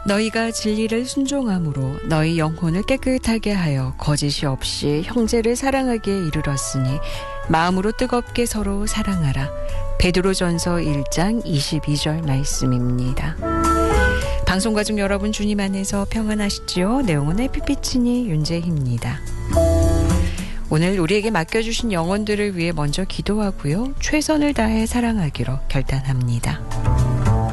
너희가 진리를 순종함으로 너희 영혼을 깨끗하게 하여 거짓이 없이 형제를 사랑하기에 이르렀으니 마음으로 뜨겁게 서로 사랑하라. 베드로전서 1장 22절 말씀입니다. 방송 가족 여러분, 주님 안에서 평안하시지요? 내용은 해피피치니 윤재희입니다. 오늘 우리에게 맡겨주신 영혼들을 위해 먼저 기도하고요. 최선을 다해 사랑하기로 결단합니다.